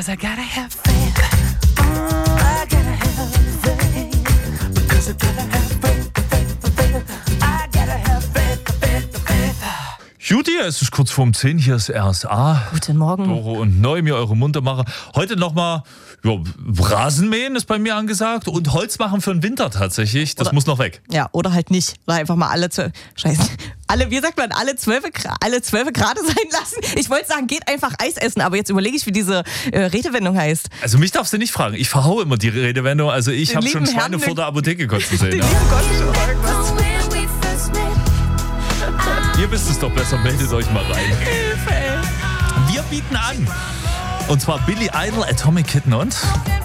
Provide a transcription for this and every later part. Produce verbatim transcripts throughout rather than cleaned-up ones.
'cause I gotta have faith. Mm, I gotta have faith. Because I gotta have faith, faith, faith. I gotta have faith, faith, faith. Juti, es ist kurz vorm zehn, hier ist R S A. Guten Morgen. Doro und Neumir, eure Muntermacher. Heute nochmal, ja, Rasenmähen ist bei mir angesagt und Holz machen für den Winter tatsächlich. Das Oder, muss noch weg. Ja, oder halt nicht. Oder einfach mal alle zwölf, scheiße, alle, wie sagt man, alle zwölf, alle zwölf gerade sein lassen. Ich wollte sagen, geht einfach Eis essen, aber jetzt überlege ich, wie diese äh, Redewendung heißt. Also mich darfst du nicht fragen. Ich verhaue immer die Redewendung. Also ich habe schon Schweine Herrn, vor der Apotheke kotzen sehen. Den Ja. lieben Gott, schon irgendwas. Ihr wisst es doch besser, meldet euch mal rein. Hilfe, ey. Wir bieten an. Und zwar Billy Idol, Atomic Kitten und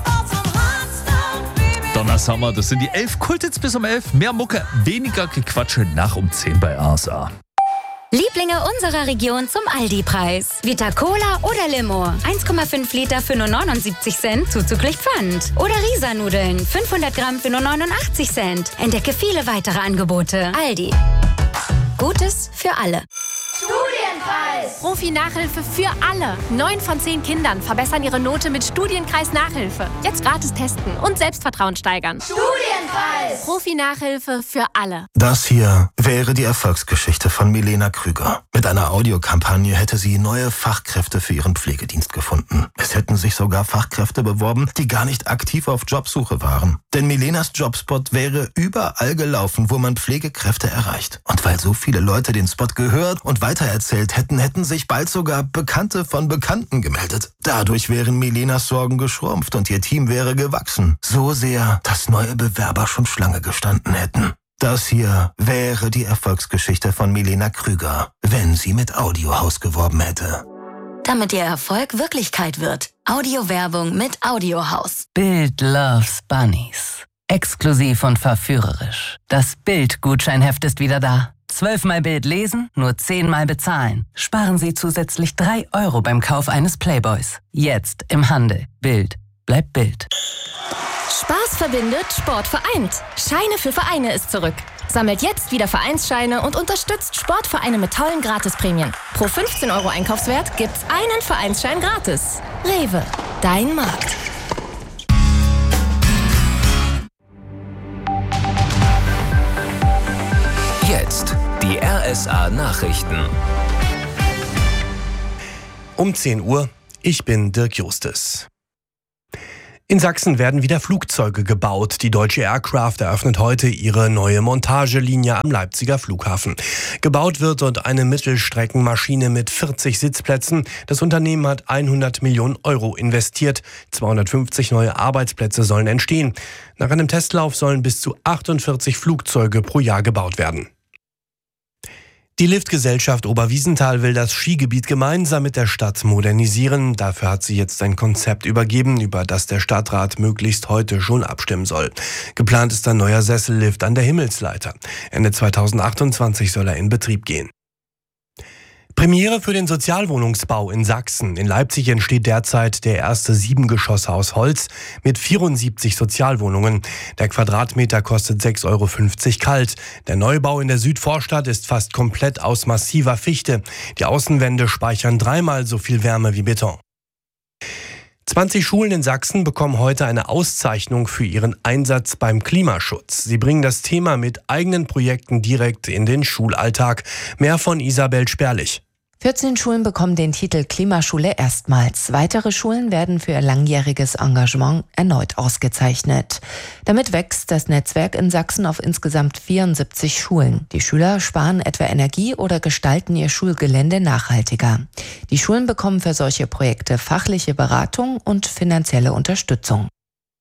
Donna Summer. Das sind die elf Kulthits bis um elf. Mehr Mucke, weniger Gequatsche nach um zehn bei R S A. Lieblinge unserer Region zum Aldi-Preis. Vita Cola oder Limo. eins Komma fünf Liter für nur neunundsiebzig Cent, zuzüglich Pfand. Oder Risa-Nudeln, fünfhundert Gramm für nur neunundachtzig Cent. Entdecke viele weitere Angebote. Aldi. Gutes für alle. Studienpreis! Profi-Nachhilfe für alle. Neun von zehn Kindern verbessern ihre Note mit Studienkreis-Nachhilfe. Jetzt gratis testen und Selbstvertrauen steigern. Studienpreis! Profi-Nachhilfe für alle. Das hier wäre die Erfolgsgeschichte von Milena Krüger. Mit einer Audiokampagne hätte sie neue Fachkräfte für ihren Pflegedienst gefunden. Es hätten sich sogar Fachkräfte beworben, die gar nicht aktiv auf Jobsuche waren. Denn Milenas Jobspot wäre überall gelaufen, wo man Pflegekräfte erreicht. Und weil so viele Leute den Spot gehört und weitererzählt hätten, hätten sich bald sogar Bekannte von Bekannten gemeldet. Dadurch wären Milenas Sorgen geschrumpft und ihr Team wäre gewachsen. So sehr, dass neue Bewerber schon Schlange gestanden hätten. Das hier wäre die Erfolgsgeschichte von Milena Krüger, wenn sie mit Audiohaus geworben hätte. Damit ihr Erfolg Wirklichkeit wird. Audiowerbung mit Audiohaus. Bild loves Bunnies. Exklusiv und verführerisch. Das Bild-Gutscheinheft ist wieder da. Zwölfmal Bild lesen, nur zehnmal bezahlen. Sparen Sie zusätzlich drei Euro beim Kauf eines Playboys. Jetzt im Handel. Bild bleibt Bild. Spaß verbindet, Sport vereint. Scheine für Vereine ist zurück. Sammelt jetzt wieder Vereinsscheine und unterstützt Sportvereine mit tollen Gratisprämien. Pro fünfzehn Euro Einkaufswert gibt's einen Vereinsschein gratis. Rewe, dein Markt. Jetzt die R S A-Nachrichten. Um zehn Uhr, ich bin Dirk Justes. In Sachsen werden wieder Flugzeuge gebaut. Die Deutsche Aircraft eröffnet heute ihre neue Montagelinie am Leipziger Flughafen. Gebaut wird dort eine Mittelstreckenmaschine mit vierzig Sitzplätzen. Das Unternehmen hat hundert Millionen Euro investiert. zweihundertfünfzig neue Arbeitsplätze sollen entstehen. Nach einem Testlauf sollen bis zu achtundvierzig Flugzeuge pro Jahr gebaut werden. Die Liftgesellschaft Oberwiesenthal will das Skigebiet gemeinsam mit der Stadt modernisieren. Dafür hat sie jetzt ein Konzept übergeben, über das der Stadtrat möglichst heute schon abstimmen soll. Geplant ist ein neuer Sessellift an der Himmelsleiter. Ende zweitausendachtundzwanzig soll er in Betrieb gehen. Premiere für den Sozialwohnungsbau in Sachsen. In Leipzig entsteht derzeit der erste Siebengeschosse aus Holz mit vierundsiebzig Sozialwohnungen. Der Quadratmeter kostet sechs Euro fünfzig kalt. Der Neubau in der Südvorstadt ist fast komplett aus massiver Fichte. Die Außenwände speichern dreimal so viel Wärme wie Beton. zwanzig Schulen in Sachsen bekommen heute eine Auszeichnung für ihren Einsatz beim Klimaschutz. Sie bringen das Thema mit eigenen Projekten direkt in den Schulalltag. Mehr von Isabel Sperlich. vierzehn Schulen bekommen den Titel Klimaschule erstmals. Weitere Schulen werden für ihr langjähriges Engagement erneut ausgezeichnet. Damit wächst das Netzwerk in Sachsen auf insgesamt vierundsiebzig Schulen. Die Schüler sparen etwa Energie oder gestalten ihr Schulgelände nachhaltiger. Die Schulen bekommen für solche Projekte fachliche Beratung und finanzielle Unterstützung.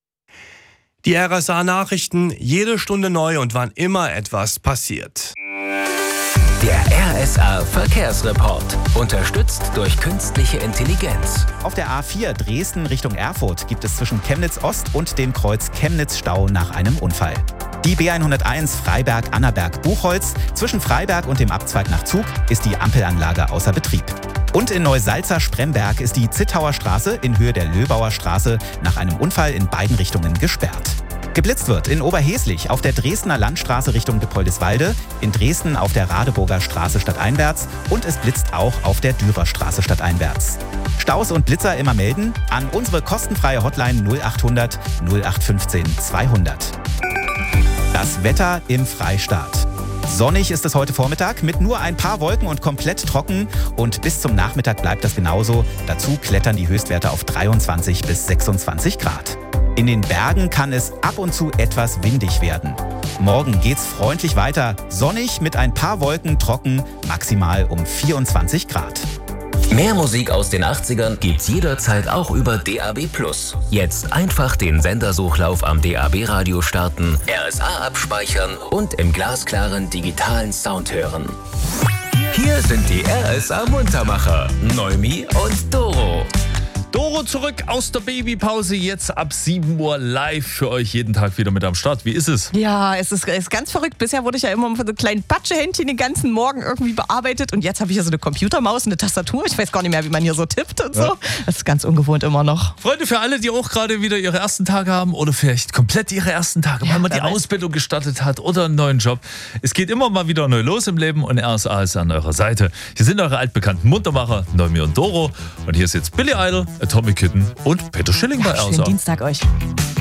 Die R S A-Nachrichten, jede Stunde neu und wann immer etwas passiert. Der R S A-Verkehrsreport. Unterstützt durch künstliche Intelligenz. Auf der A vier Dresden Richtung Erfurt gibt es zwischen Chemnitz Ost und dem Kreuz Chemnitz Stau nach einem Unfall. Die B hunderteins Freiberg-Annaberg-Buchholz. Zwischen Freiberg und dem Abzweig nach Zug ist die Ampelanlage außer Betrieb. Und in Neusalza-Spremberg ist die Zittauer Straße in Höhe der Löbauer Straße nach einem Unfall in beiden Richtungen gesperrt. Geblitzt wird in Oberheslich auf der Dresdner Landstraße Richtung Dippoldiswalde, in Dresden auf der Radeburger Straße stadteinwärts und es blitzt auch auf der Dürerstraße stadteinwärts. Staus und Blitzer immer melden an unsere kostenfreie Hotline null achthundert null acht fünfzehn zweihundert. Das Wetter im Freistaat. Sonnig ist es heute Vormittag mit nur ein paar Wolken und komplett trocken. Und bis zum Nachmittag bleibt das genauso. Dazu klettern die Höchstwerte auf dreiundzwanzig bis sechsundzwanzig Grad. In den Bergen kann es ab und zu etwas windig werden. Morgen geht's freundlich weiter. Sonnig mit ein paar Wolken, trocken, maximal um vierundzwanzig Grad. Mehr Musik aus den achtzigern gibt's jederzeit auch über D A B plus. Jetzt einfach den Sendersuchlauf am D A B-Radio starten, R S A abspeichern und im glasklaren digitalen Sound hören. Hier sind die R S A-Muntermacher, Noemi und Doro. Doro zurück aus der Babypause, jetzt ab sieben Uhr live für euch jeden Tag wieder mit am Start. Wie ist es? Ja, es ist, es ist ganz verrückt. Bisher wurde ich ja immer mit so einem kleinen Patschehändchen den ganzen Morgen irgendwie bearbeitet und jetzt habe ich ja so eine Computermaus, eine Tastatur. Ich weiß gar nicht mehr, wie man hier so tippt und so. Ja. Das ist ganz ungewohnt immer noch. Freunde, für alle, die auch gerade wieder ihre ersten Tage haben oder vielleicht komplett ihre ersten Tage, weil Ja, man die dabei. Ausbildung gestartet hat oder einen neuen Job. Es geht immer mal wieder neu los im Leben und R S A ist an eurer Seite. Hier sind eure altbekannten Muntermacher, Noemi und Doro. Und hier ist jetzt Billy Idol, Atomic Kitten und Peter Schilling bei R S A. Schönen Dienstag euch.